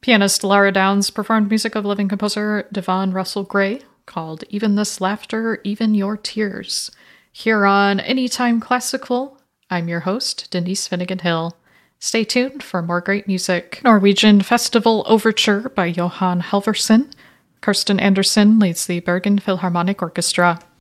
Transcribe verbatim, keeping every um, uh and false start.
Pianist Lara Downs performed music of living composer Devon Russell Gray called Even This Laughter, Even Your Tears. Here on Anytime Classical, I'm your host, Denise Finnegan Hill. Stay tuned for more great music. Norwegian Festival Overture by Johan Halvorsen. Kirsten Andersen leads the Bergen Philharmonic Orchestra.